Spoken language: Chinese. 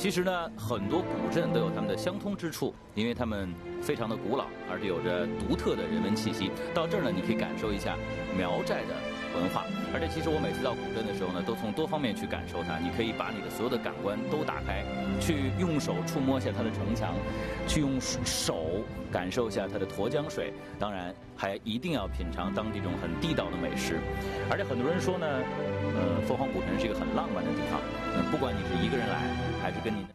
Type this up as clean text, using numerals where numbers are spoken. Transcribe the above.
其实呢，很多古镇都有它们的相通之处，因为它们非常的古老，而且有着独特的人文气息。到这儿呢，你可以感受一下苗寨的文化。而且其实我每次到古镇的时候呢，都从多方面去感受它。你可以把你的所有的感官都打开，去用手触摸一下它的城墙，去用手感受一下它的沱江水，当然还一定要品尝当地这种很地道的美食。而且很多人说呢，凤凰古城是一个很浪漫的地方。不管你是一个人来，还是跟你